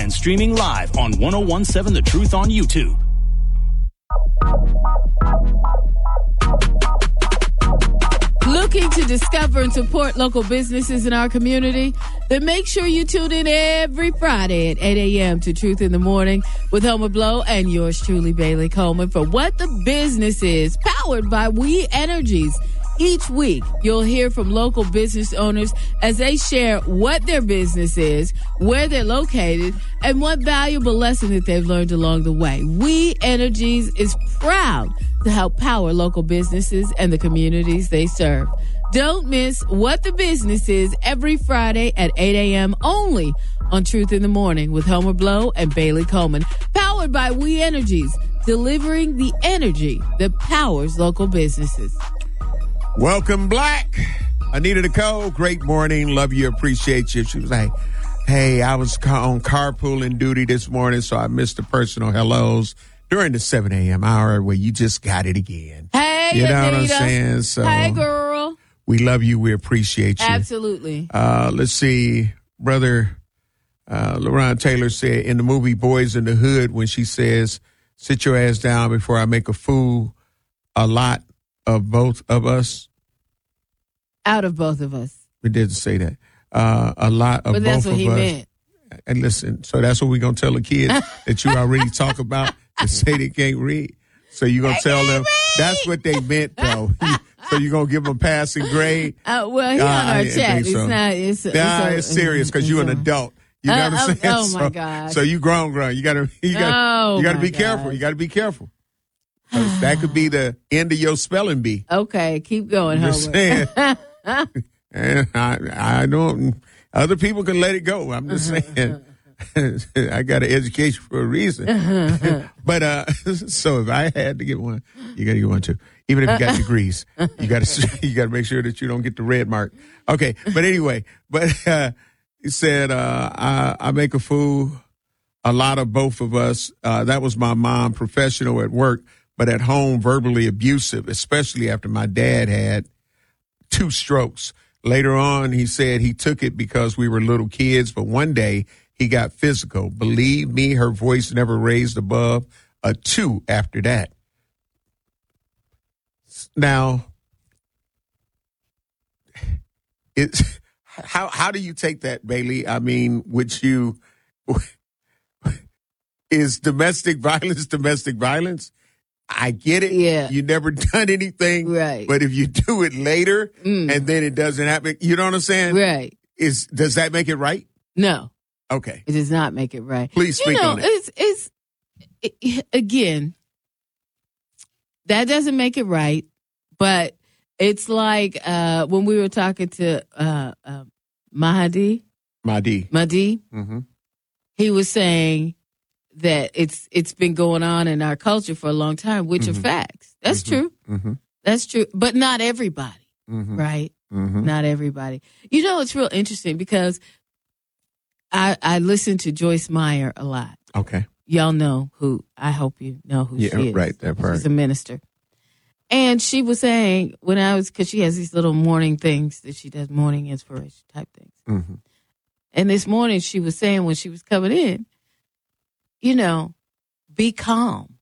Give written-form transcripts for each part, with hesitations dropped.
and streaming live on 1017 The Truth on YouTube. Looking to discover and support local businesses in our community? Then make sure you tune in every Friday at 8 a.m. to Truth in the Morning with Homer Blow and yours truly, Bailey Coleman, for What the Business Is, powered by We Energies. Each week, you'll hear from local business owners as they share what their business is, where they're located, and what valuable lesson that they've learned along the way. We Energies is proud to help power local businesses and the communities they serve. Don't miss What the Business Is every Friday at 8 a.m. only on Truth in the Morning with Homer Blow and Bailey Coleman. Powered by We Energies, delivering the energy that powers local businesses. Welcome, Black. Anita Nicole, great morning. Love you, appreciate you. She was like, hey, I was on carpooling duty this morning, so I missed the personal hellos during the 7 a.m. hour where you just got it again. Hey, you know Anita. what I'm saying? So, hey, girl. We love you. We appreciate you. Absolutely. Let's see. Brother LaRon Taylor said in the movie Boys in the Hood when she says, sit your ass down before I make a fool a lot of both of us. Out of both of us. We didn't say that. A lot of both of us. But that's what he meant. And listen, so that's what we're going to tell the kids that you already talk about and say they can't read. So you're going to tell them that's what they meant, though. So you're going to give them a passing grade? Well, he's on our chat. So. It's serious because you're an adult. You know what I'm saying? Oh, my God. So you grown. You got to be careful. You got to be careful. That could be the end of your spelling bee. Okay, keep going, Homer. Just saying. And I don't. Other people can let it go. I'm just saying. I got an education for a reason. But so if I had to get one, you got to get one too. Even if you got degrees, you got to make sure that you don't get the red mark. Okay, but anyway, he said I make a fool a lot of both of us. That was my mom, professional at work, but at home verbally abusive, especially after my dad had 2 strokes. Later on, he said he took it because we were little kids, but one day he got physical. Believe me, her voice never raised above a 2 after that. Now, it's how do you take that, Bailey? I mean, is domestic violence? I get it. Yeah. You never done anything. Right. But if you do it later and then it doesn't happen, you know what I'm saying? Right. Does that make it right? No. Okay. It does not make it right. Please speak on it. Again, that doesn't make it right, but it's like when we were talking to Mahdi. Mm-hmm. He was saying that it's been going on in our culture for a long time, which are facts. That's true. Mm-hmm. That's true. But not everybody, right? Mm-hmm. Not everybody. You know, it's real interesting because I listen to Joyce Meyer a lot. Okay. Y'all know who, I hope you know who she is. Right. That part. She's a minister. And she was saying because she has these little morning things that she does, morning inspiration type things. Mm-hmm. And this morning she was saying when she was coming in, be calm.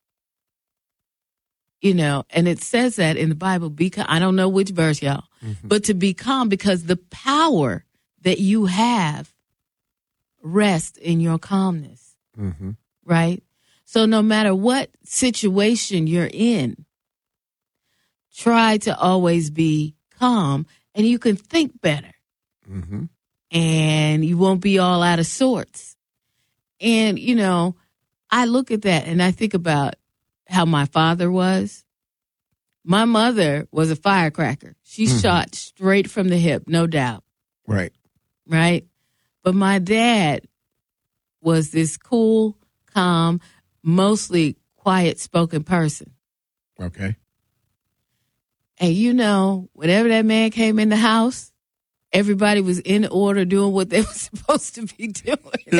And it says that in the Bible, be calm. I don't know which verse, y'all, but to be calm because the power that you have rests in your calmness, right? So no matter what situation you're in, try to always be calm and you can think better and you won't be all out of sorts. And, I look at that and I think about how my father was. My mother was a firecracker. She shot straight from the hip, no doubt. Right. Right? But my dad was this cool, calm, mostly quiet-spoken person. Okay. And whenever that man came in the house, everybody was in order doing what they were supposed to be doing.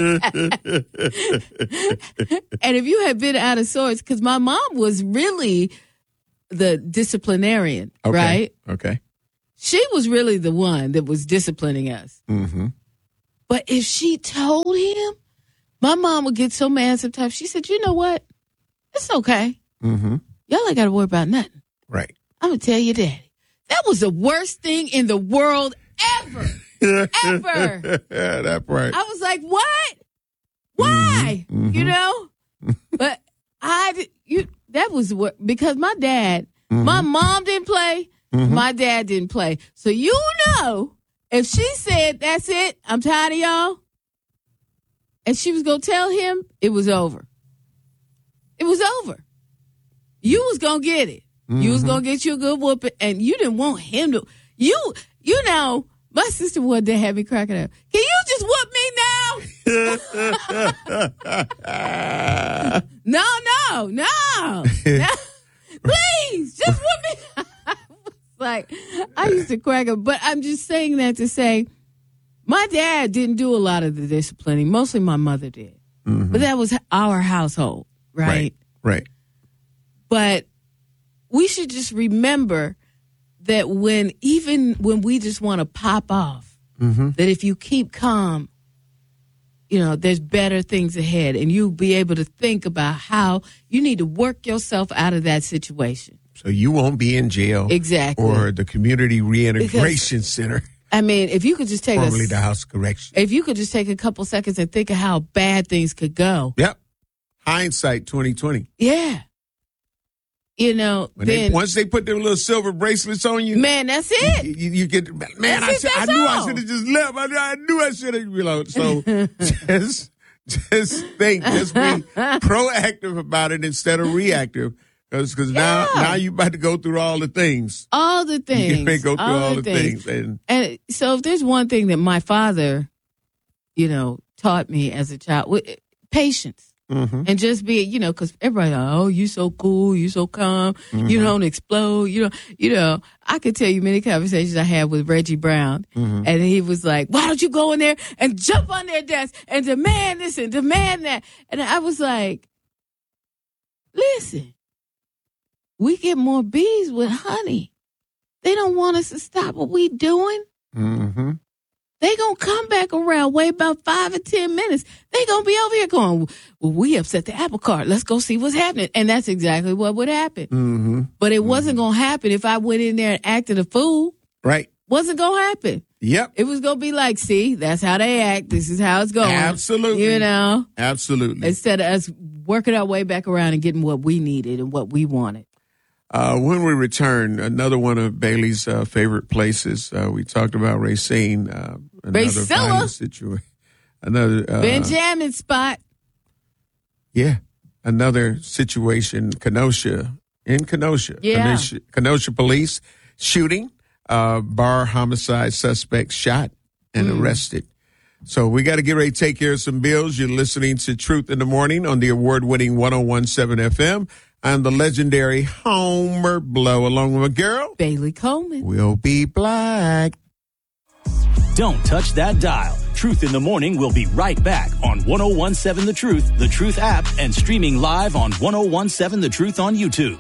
And if you had been out of sorts, because my mom was really the disciplinarian, right? Okay. She was really the one that was disciplining us. Mm-hmm. But if she told him My mom would get so mad sometimes. She said, you know what? It's okay. Mm-hmm. Y'all ain't got to worry about nothing. Right. I'm going to tell you, Daddy. That was the worst thing in the world ever. Ever. Yeah, that part. I was like, what? Why? Mm-hmm. You know? But that was what, because my dad, my mom didn't play, my dad didn't play. So you know, if she said, that's it, I'm tired of y'all, and she was going to tell him, it was over. It was over. You was going to get it. You was going to get you a good whooping, and you didn't want him to. You know, my sister wanted to have me cracking up. Can you just whoop me now? No. Please, just whoop me. Like, I used to crack up. But I'm just saying that to say, my dad didn't do a lot of the disciplining. Mostly my mother did. But that was our household, right? Right. But we should just remember that even when we just want to pop off, that if you keep calm, you know, there's better things ahead, and you'll be able to think about how you need to work yourself out of that situation. So you won't be in jail. Exactly. Or the Community Reintegration Center. I mean, if you could just take formerly the House of Correction. If you could just take a couple seconds and think of how bad things could go. Yep. Hindsight 2020. Yeah. You know, Once they put them little silver bracelets on you, man, that's it. You get, man. I knew I should have just left. I knew I should have. You know, so just think, just be proactive about it instead of reactive, because now you about to go through all the things. All the things. You may go through all the things. And so, if there's one thing that my father, you know, taught me as a child, patience. And just be, you know, because everybody, oh, you so cool, you so calm, you don't explode, you know. I could tell you many conversations I had with Reggie Brown, and he was like, why don't you go in there and jump on their desk and demand this and demand that? And I was like, listen, we get more bees with honey. They don't want us to stop what we doing. They gonna come back around, wait about 5 or 10 minutes. They gonna be over here going, well, we upset the apple cart. Let's go see what's happening. And that's exactly what would happen. But it wasn't gonna happen if I went in there and acted a fool. Right. Wasn't gonna happen. Yep. It was gonna be like, see, that's how they act. This is how it's going. Absolutely. You know? Absolutely. Instead of us working our way back around and getting what we needed and what we wanted. When we return, another one of Bailey's favorite places. We talked about Racine. Another violent situation. Another Benjamin spot. Yeah, another situation. Kenosha. Yeah. Kenosha police shooting. Bar homicide suspect shot and arrested. So we got to get ready to take care of some bills. You're listening to Truth in the Morning on the award-winning 101.7 FM. I'm the legendary Homer Blow, along with my girl, Bailey Coleman. We'll be black. Don't touch that dial. Truth in the Morning will be right back on 101.7 The Truth app, and streaming live on 101.7 The Truth on YouTube.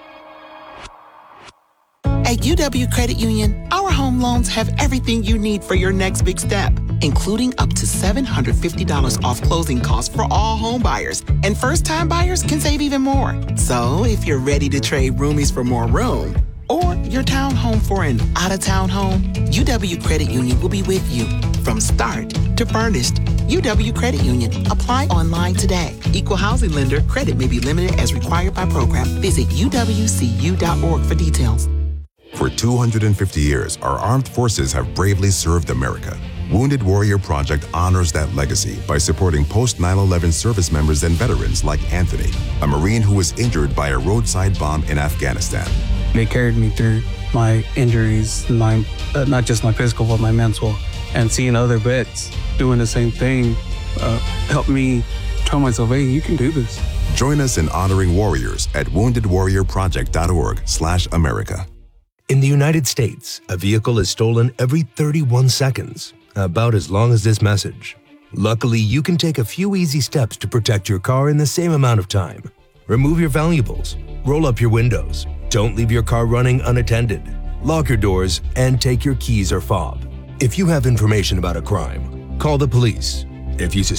At UW Credit Union, our home loans have everything you need for your next big step, including up to $750 off closing costs for all home buyers. And first-time buyers can save even more. So if you're ready to trade roomies for more room, or your townhome for an out-of-town home, UW Credit Union will be with you from start to furnished. UW Credit Union. Apply online today. Equal housing lender. Credit may be limited as required by program. Visit uwcu.org for details. For 250 years, our armed forces have bravely served America. Wounded Warrior Project honors that legacy by supporting post-9/11 service members and veterans like Anthony, a Marine who was injured by a roadside bomb in Afghanistan. They carried me through my injuries, not just my physical, but my mental. And seeing other vets doing the same thing helped me tell myself, hey, you can do this. Join us in honoring warriors at woundedwarriorproject.org/America. In the United States, a vehicle is stolen every 31 seconds, about as long as this message. Luckily, you can take a few easy steps to protect your car in the same amount of time. Remove your valuables, roll up your windows, don't leave your car running unattended, lock your doors, and take your keys or fob. If you have information about a crime, call the police. If you suspect